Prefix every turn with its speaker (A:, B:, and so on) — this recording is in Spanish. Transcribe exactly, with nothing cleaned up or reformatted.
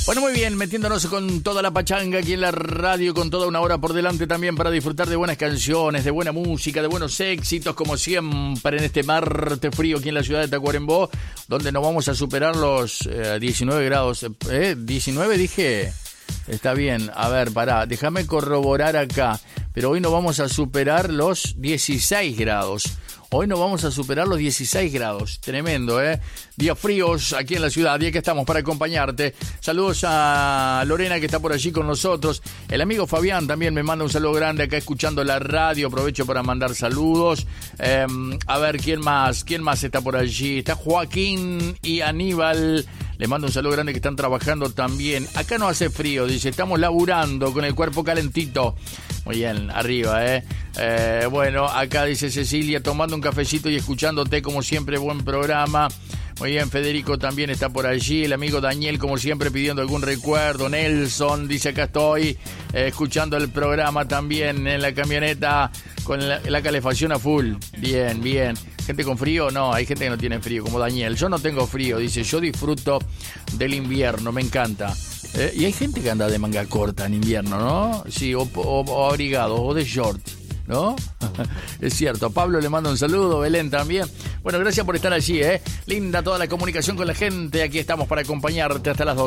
A: Bueno, muy bien, metiéndonos con toda la pachanga aquí en la radio, con toda una hora por delante también para disfrutar de buenas canciones, de buena música, de buenos éxitos, como siempre en este martes frío aquí en la ciudad de Tacuarembó, donde nos vamos a superar los eh, diecinueve grados. ¿Eh? ¿diecinueve dije? Está bien, a ver, pará, déjame corroborar acá, pero hoy no vamos a superar los dieciséis grados. Hoy no vamos a superar los dieciséis grados. Tremendo, ¿eh? Días fríos aquí en la ciudad. Y aquí estamos para acompañarte. Saludos a Lorena que está por allí con nosotros. El amigo Fabián también me manda un saludo grande acá escuchando la radio. Aprovecho para mandar saludos. Eh, a ver, ¿quién más? ¿Quién más está por allí? Está Joaquín y Aníbal. Les mando un saludo grande que están trabajando también. Acá no hace frío, dice. Estamos laburando con el cuerpo calentito. Muy bien, arriba, ¿eh? eh bueno, acá dice Cecilia, tomando un cafecito y escuchándote como siempre, buen programa. Muy bien, Federico también está por allí. El amigo Daniel, como siempre, pidiendo algún recuerdo. Nelson dice, acá estoy eh, escuchando el programa también en la camioneta con la, la calefacción a full. Bien, bien. ¿Gente con frío? No, hay gente que no tiene frío, como Daniel. Yo no tengo frío, dice, yo disfruto del invierno, me encanta. Eh, y hay gente que anda de manga corta en invierno, ¿no? Sí, o, o, o abrigado, o de short, ¿no? Es cierto. Pablo le manda un saludo, Belén también. Bueno, gracias por estar allí, ¿eh? Linda toda la comunicación con la gente. Aquí estamos para acompañarte hasta las dos.